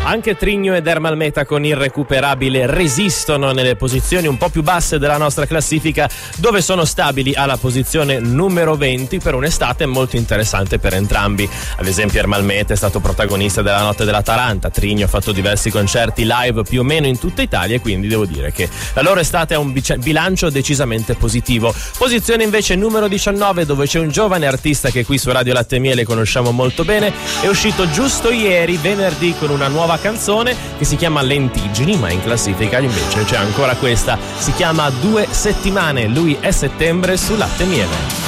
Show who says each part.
Speaker 1: Anche Trigno ed Ermal Meta con Irrecuperabile resistono nelle posizioni un po' più basse della nostra classifica, dove sono stabili alla posizione numero 20 per un'estate molto interessante per entrambi. Ad esempio Ermal Meta è stato protagonista della Notte della Taranta, Trigno ha fatto diversi concerti live più o meno in tutta Italia e quindi devo dire che la loro estate ha un bilancio decisamente positivo. Posizione invece numero 19, dove c'è un giovane artista che qui su Radio Latte e Miele conosciamo molto bene, è uscito giusto ieri, venerdì, con una nuova canzone che si chiama Lentiggini, ma in classifica invece c'è ancora questa, si chiama 2 settimane, lui è Settembre su Latte e Miele.